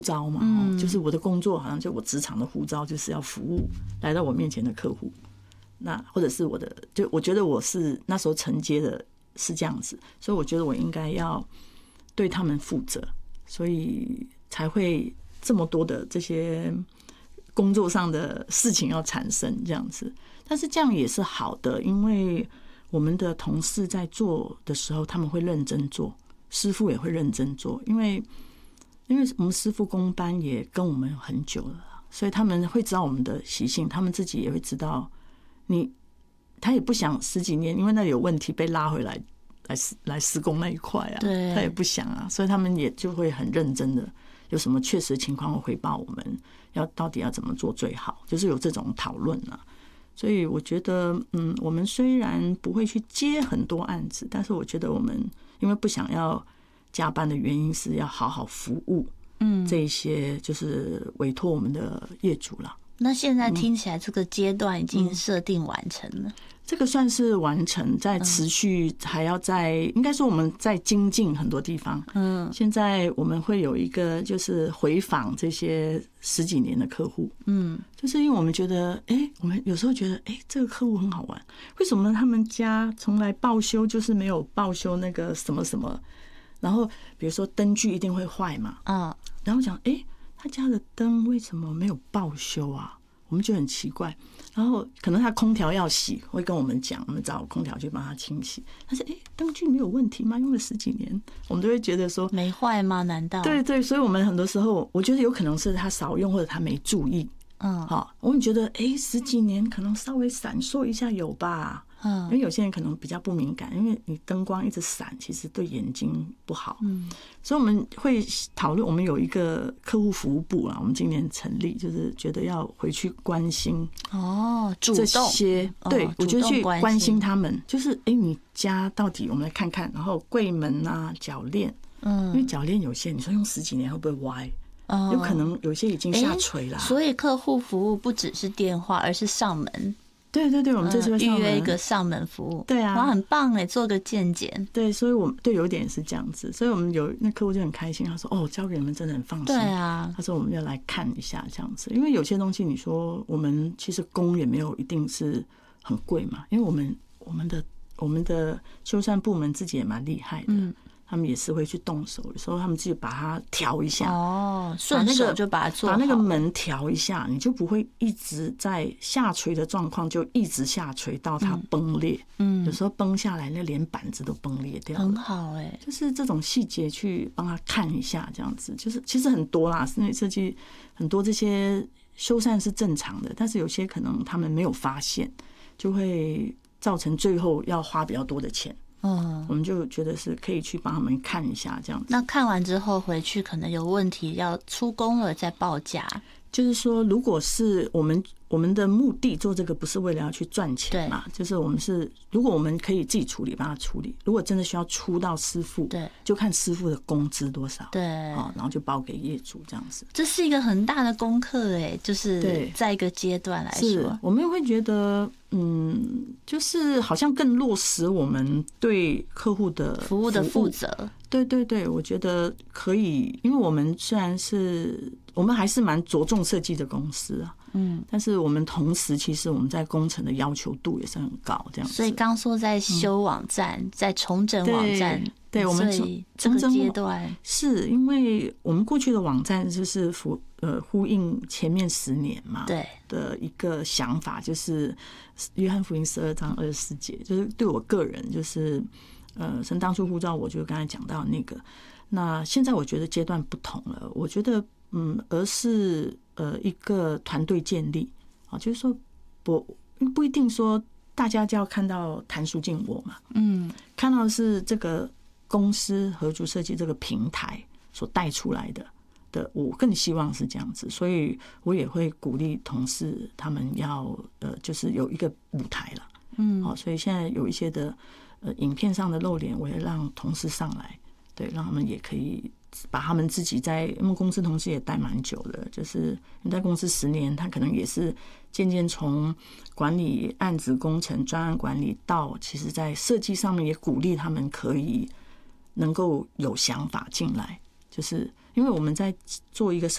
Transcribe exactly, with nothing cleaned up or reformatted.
招嘛，嗯，就是我的工作好像就我职场的护照就是要服务来到我面前的客户，那或者是我的，就我觉得我是那时候承接的是这样子，所以我觉得我应该要对他们负责，所以才会这么多的这些工作上的事情要产生这样子。但是这样也是好的，因为我们的同事在做的时候他们会认真做，师傅也会认真做，因为因为我们师傅工班也跟我们很久了，所以他们会知道我们的习性，他们自己也会知道你，他也不想十几年因为那里有问题被拉回来来来施工那一块啊，他也不想啊，所以他们也就会很认真的，有什么确实情况会回报我们，要到底要怎么做最好，就是有这种讨论啊。所以我觉得，嗯，我们虽然不会去接很多案子，但是我觉得我们因为不想要加班的原因是要好好服务，嗯，这一些就是委托我们的业主了。 那现在听起来这个阶段已经设定完成了。嗯， 这个算是完成，在持续还要在，应该说我们在精进很多地方。嗯，现在我们会有一个就是回访这些十几年的客户。嗯，就是因为我们觉得，哎、欸，我们有时候觉得，哎、欸，这个客户很好玩，为什么他们家从来报修就是没有报修那个什么什么？然后比如说灯具一定会坏嘛，嗯，然后讲，哎、欸，他家的灯为什么没有报修啊？我们就很奇怪。然后可能他空调要洗，会跟我们讲，我们找空调去帮他清洗。但是，哎，灯具没有问题吗？用了十几年，我们都会觉得说没坏吗？难道？ 对对，所以我们很多时候，我觉得有可能是他少用或者他没注意。嗯，好，我们觉得，哎，十几年可能稍微闪烁一下有吧。嗯，因为有些人可能比较不敏感，因为你灯光一直闪，其实对眼睛不好。嗯，所以我们会讨论，我们有一个客户服务部啦，我们今年成立，就是觉得要回去关心哦， 这些，对，我觉得去关心他们，就是哎，你家到底我们来看看，然后柜门啊、铰链，嗯，因为铰链有些你说用十几年会不会歪？有可能有些已经下垂了。 所以客户服务不只是电话，而是上门。 对对对，我们这次会预约一个上门服务， 对啊， 哇，很棒哎，做个健检。 对，所以我们对有一点是这样子，所以我们有那客户就很开心，他说：“哦，交给你们真的很放心。” 对啊， 他说我们要来看一下这样子，因为有些东西你说我们其实工也没有一定是很贵嘛，因为我们我们的我们的修缮部门自己也蛮厉害的。嗯，他们也是会去动手，有时候他们自己把它调一下， 哦，顺手就把它做好， 把那个门调一下，你就不会一直在下垂的状况，就一直下垂到它崩裂。嗯，有时候崩下来，那连板子都崩裂掉了。 很好哎、欸， 就是这种细节去帮他看一下，这样子，就是其实很多啦，室内设计很多这些修缮是正常的，但是有些可能他们没有发现，就会造成最后要花比较多的钱。嗯，我们就觉得是可以去帮他们看一下这样子。 那看完之后回去可能有问题，要出工了再报价。 就是说，如果是我们我们的目的做这个不是为了要去赚钱嘛，就是我们是如果我们可以自己处理，帮他处理。如果真的需要出到师傅，对，就看师傅的工资多少，对，然后就包给业主这样子。 这是一个很大的功课哎，就是在一个阶段来说， 是我们会觉得。嗯，就是好像更落实我们对客户的服务的负责。 对对对，我觉得可以，因为我们虽然是我们还是蛮着重设计的公司啊，嗯，但是我们同时其实我们在工程的要求度也是很高，这样子。 所以刚说在修网站，嗯、在重整网站， 对, 对我们这个阶段， 是因为我们过去的网站就是符呃呼应前面十年嘛，对的一个想法，就是约翰福音十二章二十四节，就是对我个人就是。呃，神当初呼召我，就刚才讲到那个。那现在我觉得阶段不同了，我觉得嗯，而是呃一个团队建立啊，就是说不不一定说大家就要看到谭淑静我嘛，嗯，看到的是这个公司合作设计这个平台所带出来的的，我更希望是这样子，所以我也会鼓励同事他们要呃，就是有一个舞台了，嗯，好，所以现在有一些的。呃，影片上的露脸，我也让同事上来，对，让他们也可以把他们自己在，因为公司同事也待蛮久的，就是你在公司十年，他可能也是渐渐从管理案子工程、专案管理到，其实在设计上面也鼓励他们可以能够有想法进来，就是因为我们在做一个